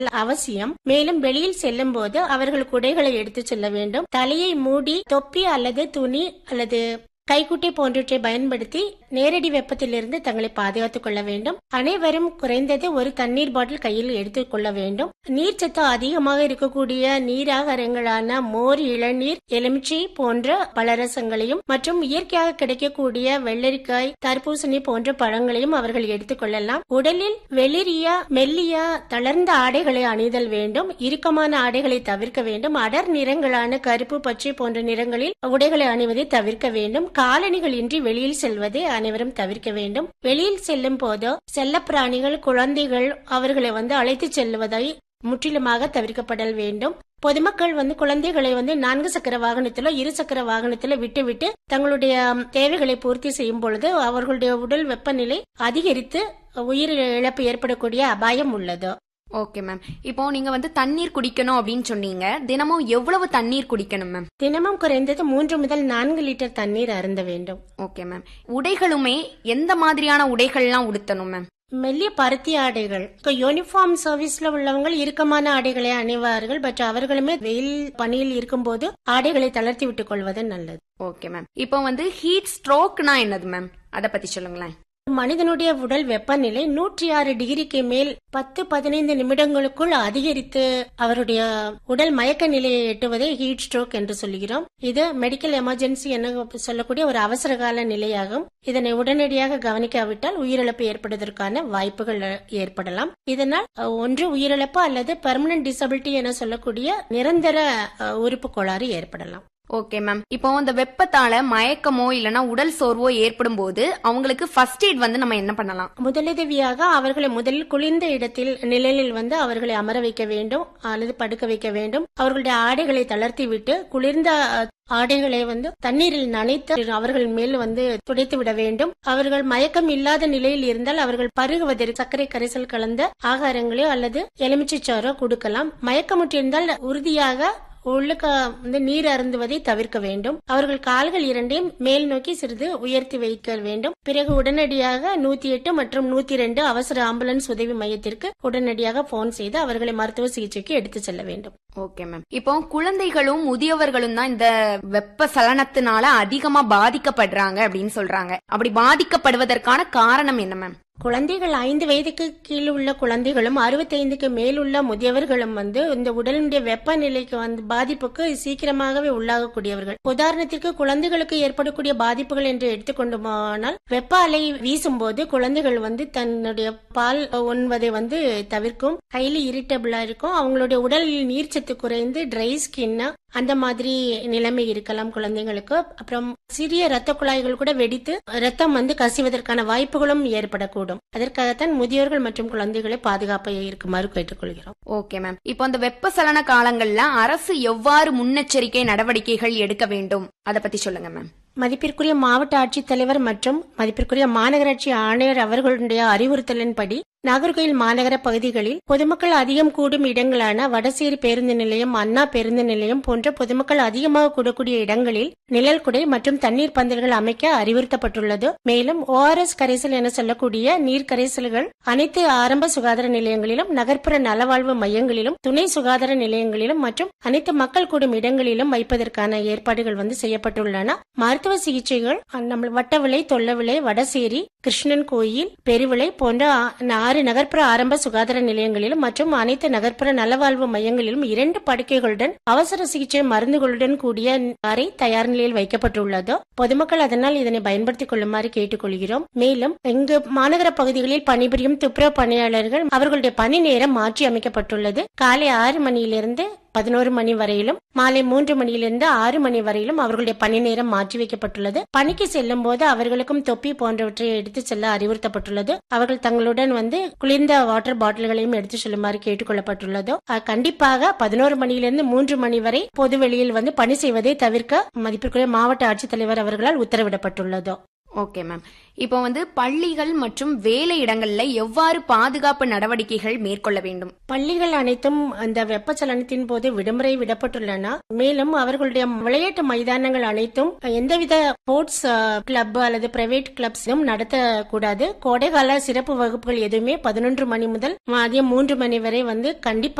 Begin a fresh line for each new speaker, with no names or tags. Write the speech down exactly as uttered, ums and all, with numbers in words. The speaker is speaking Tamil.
அவசியம். மேலும் வெளியில் செல்லும் போது அவர்கள் குடைகளை எடுத்து செல்ல வேண்டும். தலையை மூடி தொப்பி அல்லது துணி அல்லது கைக்குட்டை போன்றவற்றை பயன்படுத்தி நேரடி வெப்பத்திலிருந்து தங்களை பாதுகாத்துக் கொள்ள வேண்டும். அனைவரும் குறைந்தது ஒரு தண்ணீர் பாட்டில் கையில் எடுத்துக் கொள்ள வேண்டும். நீர்ச்சத்து அதிகமாக இருக்கக்கூடிய நீராகாரங்களான மோர், இளநீர், எலுமிச்சை போன்ற பழரசங்களையும் மற்றும் இயற்கையாக கிடைக்கக்கூடிய வெள்ளரிக்காய், தர்பூசணி போன்ற பழங்களையும் அவர்கள் எடுத்துக் கொள்ளலாம். உடலில் வெளிரிய மெல்லிய தளர்ந்த ஆடைகளை அணிதல் வேண்டும். இறுக்கமான ஆடைகளை தவிர்க்க வேண்டும். அடர் நிறங்களான கருப்பு, பச்சை போன்ற நிறங்களில் உடைகளை அணிவதை தவிர்க்க வேண்டும். காலணிகள் இன்றி வெளியில் செல்வதை அனைவரும் தவிர்க்க வேண்டும். வெளியில் செல்லும் போது செல்ல பிராணிகள், குழந்தைகள் அவர்களை வந்து அழைத்து செல்வதை முற்றிலுமாக தவிர்க்கப்படல் வேண்டும். பொதுமக்கள் வந்து குழந்தைகளை வந்து நான்கு சக்கர வாகனத்திலோ இரு சக்கர வாகனத்திலோ விட்டு விட்டு தங்களுடைய தேவைகளை பூர்த்தி செய்யும் பொழுது அவர்களுடைய உடல் வெப்பநிலை அதிகரித்து உயிர் இழப்பு ஏற்படக்கூடிய அபாயம் உள்ளது.
Okay ma'am. இப்போ நீங்க வந்து தண்ணீர் குடிக்கணும் அப்படின்னு சொன்னீங்க. தினமும் எவ்வளவு தண்ணீர் குடிக்கணும் மேம்?
தினமும் குறைந்தது மூன்று முதல் நான்கு லிட்டர் தண்ணீர் அருந்த வேண்டும்.
Okay ma'am. உடைகளுமே எந்த மாதிரியான உடைகள்லாம் உடுத்தணும் மேம்?
மெல்லிய பருத்தி ஆடைகள். யூனிஃபார்ம் சர்வீஸ்ல உள்ளவங்க இறுக்கமான ஆடைகளை அணிவார்கள். பட் அவர்களுமே வெயில் பணியில் இருக்கும் போது ஆடைகளை தளர்த்தி விட்டுக் கொள்வது நல்லது.
Okay ma'am. இப்போ வந்து ஹீட் ஸ்ட்ரோக்னா என்னது மேம்? அத பத்தி சொல்லுங்களேன்.
மனிதனுடைய உடல் வெப்பநிலை நூற்றி ஆறு டிகிரிக்கு மேல் பத்து பதினைந்து நிமிடங்களுக்குள் அதிகரித்து அவருடைய உடல் மயக்க நிலையை எட்டுவதை ஹீட் ஸ்ட்ரோக் என்று சொல்கிறோம். இது மெடிக்கல் எமர்ஜென்சி என சொல்லக்கூடிய ஒரு அவசர கால நிலையாகும். இதனை உடனடியாக கவனிக்காவிட்டால் உயிரிழப்பு ஏற்படுவதற்கான வாய்ப்புகள் ஏற்படலாம். இதனால் ஒன்று உயிரிழப்பு அல்லது பெர்மனன்ட் டிசபிலிட்டி என சொல்லக்கூடிய நிரந்தர உறுப்பு கோளாறு ஏற்படலாம்.
Okay ma'am. இப்போ அந்த வெப்பத்தால மயக்கமோ இல்லனா உடல் சோர்வோ ஏற்படும் போது அவங்களுக்கு ஃபர்ஸ்ட் எய்ட் வந்து நம்ம என்ன பண்ணலாம்?
முதலுதவியாக அவர்களை முதலில் குளிர்ந்த இடத்தில் நிழலில் வந்து அவர்களை அமர வைக்க வேண்டும் அல்லது படுக்க வைக்க வேண்டும். அவர்களுடைய ஆடைகளை தளர்த்தி விட்டு குளிர்ந்த ஆடைகளை வந்து தண்ணீரில் நனைத்து அவர்கள் மேல் வந்து துடைத்து விட வேண்டும். அவர்கள் மயக்கம் இல்லாத நிலையில் இருந்தால் அவர்கள் பருகுவதற்கு சர்க்கரை கரைசல் கலந்த ஆகாரங்களோ அல்லது எலுமிச்சை சாறோ கொடுக்கலாம். மயக்கமுற்றிருந்தால் உறுதியாக உள்ளுக்க வந்து நீர் அருந்துவதை தவிர்க்க வேண்டும். அவர்கள் கால்கள் இரண்டையும் மேல் நோக்கி சிறிது உயர்த்தி வைக்க வேண்டும். பிறகு உடனடியாக நூத்தி எட்டு மற்றும் நூத்தி ரெண்டு அவசர ஆம்புலன்ஸ் உதவி மையத்திற்கு உடனடியாக போன் செய்து அவர்களை மருத்துவ சிகிச்சைக்கு எடுத்து செல்ல வேண்டும்.
Okay ma'am. இப்போ குழந்தைகளும் முதியவர்களும் தான் இந்த வெப்ப சலனத்தினால அதிகமா பாதிக்கப்படுறாங்க அப்படின்னு சொல்றாங்க. அப்படி பாதிக்கப்படுவதற்கான காரணம் என்ன மேம்?
குழந்தைகள் ஐந்து வயதுக்கு கீழ் உள்ள குழந்தைகளும் அறுபத்தி ஐந்துக்கு மேல் உள்ள முதியவர்களும் வந்து இந்த உடலுடைய வெப்பநிலைக்கு வந்து பாதிப்புக்கு சீக்கிரமாகவே உள்ளாகக்கூடியவர்கள். உதாரணத்திற்கு குழந்தைகளுக்கு ஏற்படக்கூடிய பாதிப்புகள் என்று எடுத்துக்கொண்டோமானால் வெப்ப அலை வீசும் போது குழந்தைகள் வந்து தன்னுடைய பால் உண்வதை வந்து தவிர்க்கும். ஹைலி இரிட்டபிளா இருக்கும். அவங்களுடைய உடலில் நீர்ச்சத்து குறைந்து ட்ரை ஸ்கின்னா அந்த மாதிரி நிலைமை இருக்கலாம் குழந்தைங்களுக்கு. அப்புறம் சிறிய ரத்த குழாய்கள் கூட வெடித்து ரத்தம் வந்து கசிவதற்கான வாய்ப்புகளும் ஏற்படக்கூடும். அதற்காகத்தான் முதியோர்கள் மற்றும் குழந்தைகளை பாதுகாப்பாக இருக்குமாறு கேட்டுக்கொள்கிறோம்.
Okay ma'am. இப்போ அந்த வெப்பசலன காலங்கள்ல அரசு எவ்வாறு முன்னெச்சரிக்கை நடவடிக்கைகள் எடுக்க வேண்டும் அத பத்தி சொல்லுங்க மேம்.
மதிப்பிற்குரிய மாவட்ட ஆட்சித்தலைவர் மற்றும் மதிப்பிற்குரிய மாநகராட்சி ஆணையர் அவர்களுடைய அறிவுறுத்தலின்படி நாகர்கோயில் மாநகர பகுதிகளில் பொதுமக்கள் அதிகம் கூடும் இடங்களான வடசேரி பேருந்து நிலையம், அண்ணா பேருந்து நிலையம் போன்ற பொதுமக்கள் அதிகமாக கூடக்கூடிய இடங்களில் நிழல் குடை மற்றும் தண்ணீர் பந்தல்கள் அமைக்க அறிவுறுத்தப்பட்டுள்ளது. மேலும் ஓ ஆர் எஸ் கரைசல் என சொல்லக்கூடிய நீர் கரைசல்கள் அனைத்து ஆரம்ப சுகாதார நிலையங்களிலும், நகர்ப்புற நலவாழ்வு மையங்களிலும், துணை சுகாதார நிலையங்களிலும் மற்றும் அனைத்து மக்கள் கூடும் இடங்களிலும் வைப்பதற்கான ஏற்பாடுகள் வந்து செய்யப்பட்டுள்ளன. மருத்துவ சிகிச்சைகள் நம்ம வட்டவிளை, தொல்லவிளை, வடசேரி, கிருஷ்ணன் கோயில், பெருவிளை போன்ற ஆறு நகர்ப்புற ஆரம்ப சுகாதார நிலையங்களிலும் மற்றும் அனைத்து நகர்ப்புற நலவாழ்வு மையங்களிலும் இரண்டு படுக்கைகளுடன் அவசர சிகிச்சை மருந்துகளுடன் கூடிய அறை தயார் நிலையில் வைக்கப்பட்டுள்ளது. பொதுமக்கள் அதனால் இதனை பயன்படுத்திக் கொள்ளுமாறு கேட்டுக்கொள்கிறோம். மேலும் இங்கு மாநகர பகுதிகளில் பணிபுரியும் துப்புரவு பணியாளர்கள் அவர்களுடைய பணி நேரம் மாற்றி அமைக்கப்பட்டுள்ளது. காலை ஆறு மணியிலிருந்து பதினோரு மணி வரையிலும், மாலை மூன்று மணியிலிருந்து ஆறு மணி வரையிலும் அவர்களுடைய பணி நேரம் மாற்றி வைக்கப்பட்டுள்ளது. பணிக்கு செல்லும் போது அவர்களுக்கும் தொப்பி போன்றவற்றை எடுத்து செல்ல அறிவுறுத்தப்பட்டுள்ளது. அவர்கள் தங்களுடன் வந்து குளிர்ந்த வாட்டர் பாட்டில்களையும் எடுத்து செல்லுமாறு கேட்டுக் கொள்ளப்பட்டுள்ளது. கண்டிப்பாக பதினோரு மணியிலிருந்து மூன்று மணி வரை பொது வெளியில் வந்து பணி செய்வதை தவிர்க்க மதிப்பிற்குரிய மாவட்ட ஆட்சித்தலைவர் அவர்களால் உத்தரவிடப்பட்டுள்ளது.
Okay ma'am. இப்போ வந்து பள்ளிகள் மற்றும் வேலை இடங்கள்ல எவ்வாறு பாதுகாப்பு நடவடிக்கைகள் மேற்கொள்ள வேண்டும்?
பள்ளிகள் அனைத்தும் அந்த வெப்பச்சலனத்தின் போது விடுமுறை விடப்பட்டுள்ளன. மேலும் அவர்களுடைய விளையாட்டு மைதானங்கள் அனைத்தும் எந்தவித ஸ்போர்ட்ஸ் கிளப் அல்லது பிரைவேட் கிளப்ஸும் நடத்தக்கூடாது. கோடைகால சிறப்பு வகுப்புகள் எதுவுமே பதினொன்று மணி முதல் மதியம் மூன்று மணி வரை வந்து கண்டிப்பா